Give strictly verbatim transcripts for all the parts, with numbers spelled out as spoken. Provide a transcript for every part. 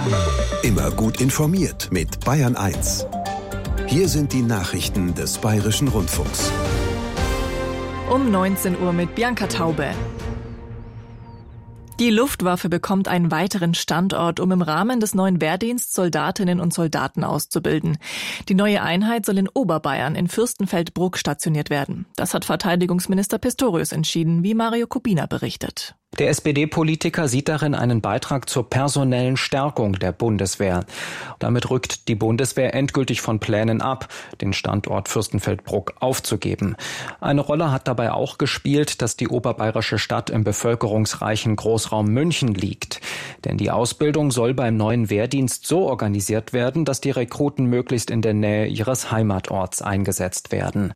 Immer gut informiert mit Bayern eins. Hier sind die Nachrichten des Bayerischen Rundfunks. Um neunzehn Uhr mit Bianca Taube. Die Luftwaffe bekommt einen weiteren Standort, um im Rahmen des neuen Wehrdiensts Soldatinnen und Soldaten auszubilden. Die neue Einheit soll in Oberbayern in Fürstenfeldbruck stationiert werden. Das hat Verteidigungsminister Pistorius entschieden, wie Mario Kubina berichtet. Der S P D-Politiker sieht darin einen Beitrag zur personellen Stärkung der Bundeswehr. Damit rückt die Bundeswehr endgültig von Plänen ab, den Standort Fürstenfeldbruck aufzugeben. Eine Rolle hat dabei auch gespielt, dass die oberbayerische Stadt im bevölkerungsreichen Großraum München liegt. Denn die Ausbildung soll beim neuen Wehrdienst so organisiert werden, dass die Rekruten möglichst in der Nähe ihres Heimatorts eingesetzt werden.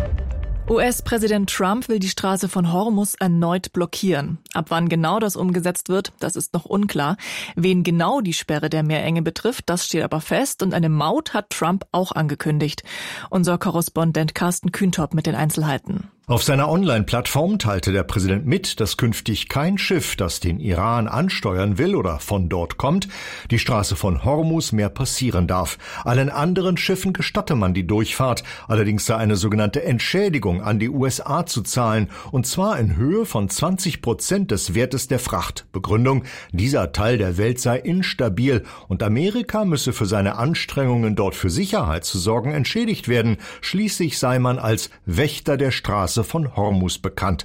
U S-Präsident Trump will die Straße von Hormuz erneut blockieren. Ab wann genau das umgesetzt wird, das ist noch unklar. Wen genau die Sperre der Meerenge betrifft, das steht aber fest und eine Maut hat Trump auch angekündigt. Unser Korrespondent Carsten Kühntop mit den Einzelheiten. Auf seiner Online-Plattform teilte der Präsident mit, dass künftig kein Schiff, das den Iran ansteuern will oder von dort kommt, die Straße von Hormuz mehr passieren darf. Allen anderen Schiffen gestatte man die Durchfahrt. Allerdings sei eine sogenannte Entschädigung an die U S A zu zahlen, und zwar in Höhe von zwanzig Prozent des Wertes der Fracht. Begründung: dieser Teil der Welt sei instabil und Amerika müsse für seine Anstrengungen, dort für Sicherheit zu sorgen, entschädigt werden. Schließlich sei man als Wächter der Straße von Hormuz bekannt.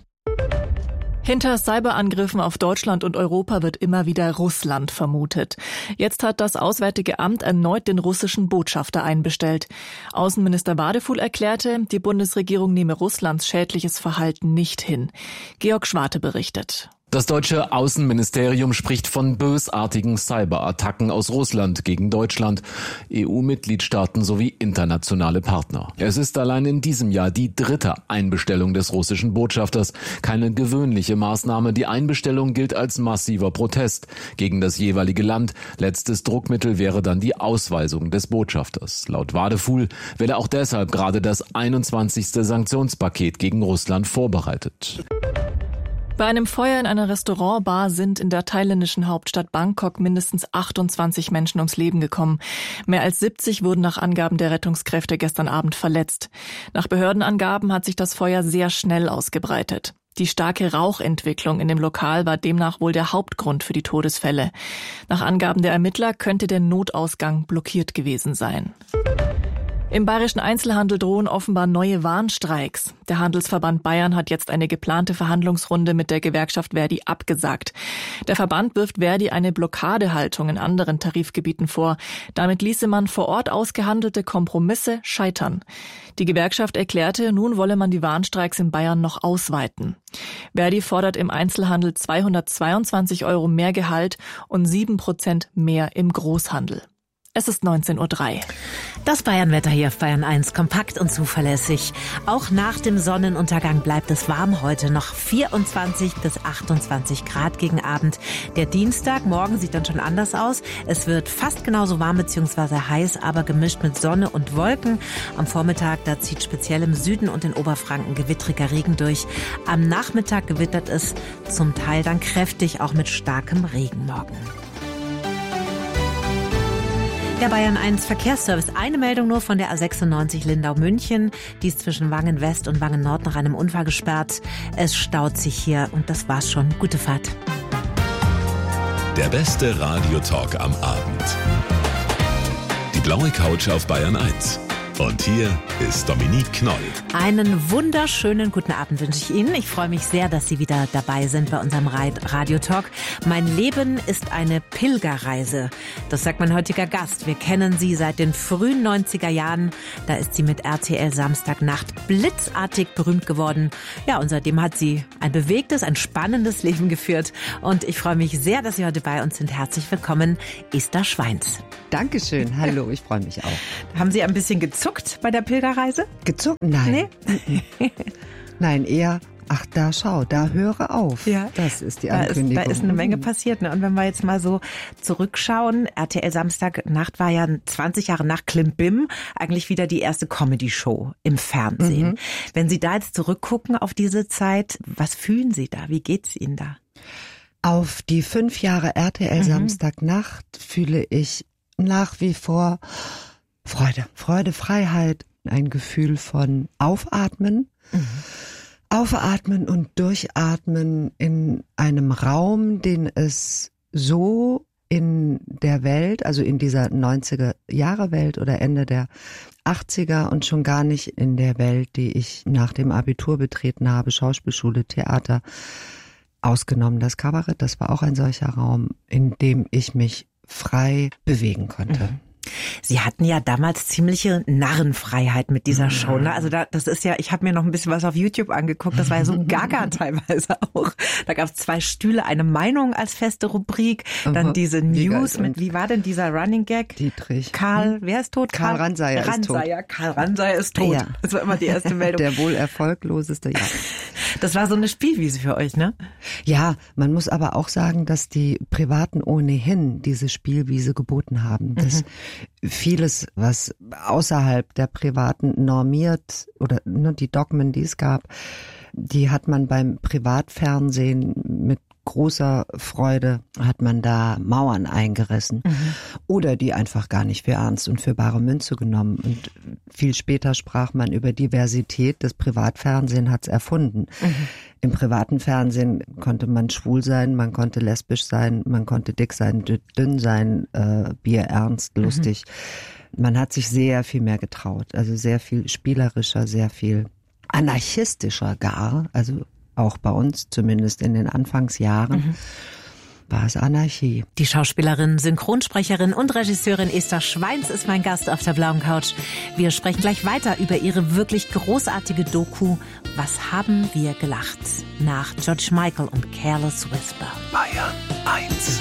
Hinter Cyberangriffen auf Deutschland und Europa wird immer wieder Russland vermutet. Jetzt hat das Auswärtige Amt erneut den russischen Botschafter einbestellt. Außenminister Wadefuhl erklärte, die Bundesregierung nehme Russlands schädliches Verhalten nicht hin. Georg Schwarte berichtet. Das deutsche Außenministerium spricht von bösartigen Cyberattacken aus Russland gegen Deutschland, E U-Mitgliedstaaten sowie internationale Partner. Es ist allein in diesem Jahr die dritte Einbestellung des russischen Botschafters. Keine gewöhnliche Maßnahme. Die Einbestellung gilt als massiver Protest gegen das jeweilige Land. Letztes Druckmittel wäre dann die Ausweisung des Botschafters. Laut Wadefuhl werde auch deshalb gerade das einundzwanzigste Sanktionspaket gegen Russland vorbereitet. Bei einem Feuer in einer Restaurantbar sind in der thailändischen Hauptstadt Bangkok mindestens achtundzwanzig Menschen ums Leben gekommen. Mehr als siebzig wurden nach Angaben der Rettungskräfte gestern Abend verletzt. Nach Behördenangaben hat sich das Feuer sehr schnell ausgebreitet. Die starke Rauchentwicklung in dem Lokal war demnach wohl der Hauptgrund für die Todesfälle. Nach Angaben der Ermittler könnte der Notausgang blockiert gewesen sein. Im bayerischen Einzelhandel drohen offenbar neue Warnstreiks. Der Handelsverband Bayern hat jetzt eine geplante Verhandlungsrunde mit der Gewerkschaft Verdi abgesagt. Der Verband wirft Verdi eine Blockadehaltung in anderen Tarifgebieten vor. Damit ließe man vor Ort ausgehandelte Kompromisse scheitern. Die Gewerkschaft erklärte, nun wolle man die Warnstreiks in Bayern noch ausweiten. Verdi fordert im Einzelhandel zweihundertzweiundzwanzig Euro mehr Gehalt und sieben Prozent mehr im Großhandel. Es ist neunzehn Uhr drei. Das Bayernwetter hier auf Bayern eins, kompakt und zuverlässig. Auch nach dem Sonnenuntergang bleibt es warm heute, noch vierundzwanzig bis achtundzwanzig Grad gegen Abend. Der Dienstag, morgen sieht dann schon anders aus. Es wird fast genauso warm bzw. heiß, aber gemischt mit Sonne und Wolken. Am Vormittag, da zieht speziell im Süden und in Oberfranken gewittriger Regen durch. Am Nachmittag gewittert es zum Teil dann kräftig, auch mit starkem Regen morgen. Der Bayern eins Verkehrsservice. Eine Meldung nur von der A sechsundneunzig Lindau-München. Die ist zwischen Wangen West und Wangen Nord nach einem Unfall gesperrt. Es staut sich hier und das war's schon. Gute Fahrt. Der beste Radiotalk am Abend. Die blaue Couch auf Bayern eins. Und hier ist Dominique Knoll. Einen wunderschönen guten Abend wünsche ich Ihnen. Ich freue mich sehr, dass Sie wieder dabei sind bei unserem Radiotalk. Mein Leben ist eine Pilgerreise. Das sagt mein heutiger Gast. Wir kennen sie seit den frühen neunziger Jahren. Da ist sie mit R T L Samstagnacht blitzartig berühmt geworden. Ja, und seitdem hat sie ein bewegtes, ein spannendes Leben geführt. Und ich freue mich sehr, dass Sie heute bei uns sind. Herzlich willkommen, Esther Schweins. Dankeschön. Hallo, ich freue mich auch. Haben Sie ein bisschen gezuckt bei der Pilgerreise? Gezuckt? Nein. Nee? Nein, eher, ach da schau, da höre auf. Ja. Das ist die Ankündigung. Da ist, da ist eine Menge passiert. Ne? Und wenn wir jetzt mal so zurückschauen, R T L Samstagnacht war ja zwanzig Jahre nach Klimbim eigentlich wieder die erste Comedy-Show im Fernsehen. Mhm. Wenn Sie da jetzt zurückgucken auf diese Zeit, was fühlen Sie da? Wie geht's Ihnen da? Auf die fünf Jahre R T L mhm. Samstagnacht fühle ich nach wie vor Freude, Freude, Freiheit, ein Gefühl von Aufatmen, mhm. Aufatmen und Durchatmen in einem Raum, den es so in der Welt, also in dieser neunziger Jahre Welt oder Ende der achtziger und schon gar nicht in der Welt, die ich nach dem Abitur betreten habe, Schauspielschule, Theater, ausgenommen das Kabarett, das war auch ein solcher Raum, in dem ich mich frei bewegen konnte. Mhm. Sie hatten ja damals ziemliche Narrenfreiheit mit dieser Show, ne? Also da, das ist ja, ich habe mir noch ein bisschen was auf YouTube angeguckt, das war ja so gaga teilweise auch. Da gab es zwei Stühle, eine Meinung als feste Rubrik, dann diese News mit, wie war denn dieser Running Gag? Dietrich. Karl, wer ist tot? Karl, Karl Ranseier, Ranseier ist tot. Karl Ranseier ist tot. Ja. Das war immer die erste Meldung. Der wohl erfolgloseste, ja. Das war so eine Spielwiese für euch, ne? Ja, man muss aber auch sagen, dass die Privaten ohnehin diese Spielwiese geboten haben. Das mhm. Vieles, was außerhalb der Privaten normiert oder ne, die Dogmen, die es gab, die hat man beim Privatfernsehen mit großer Freude, hat man da Mauern eingerissen mhm. oder die einfach gar nicht für ernst und für bare Münze genommen. Und viel später sprach man über Diversität. Das Privatfernsehen hat's erfunden. Mhm. Im privaten Fernsehen konnte man schwul sein, man konnte lesbisch sein, man konnte dick sein, dünn sein, äh, bierernst, lustig. Mhm. Man hat sich sehr viel mehr getraut, also sehr viel spielerischer, sehr viel anarchistischer gar, also auch bei uns, zumindest in den Anfangsjahren, mhm. war es Anarchie. Die Schauspielerin, Synchronsprecherin und Regisseurin Esther Schweins ist mein Gast auf der blauen Couch. Wir sprechen gleich weiter über ihre wirklich großartige Doku Was haben wir gelacht? Nach George Michael und Careless Whisper. Bayern eins.